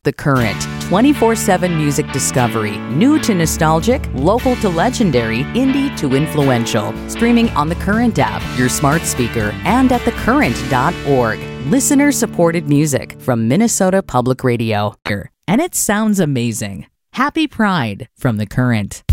The Current, 24/7 music discovery, new to nostalgic, local to legendary, indie to influential. Streaming on the Current app, your smart speaker, and at thecurrent.org. Listener-supported music from Minnesota Public Radio. And it sounds amazing. Happy Pride from The Current.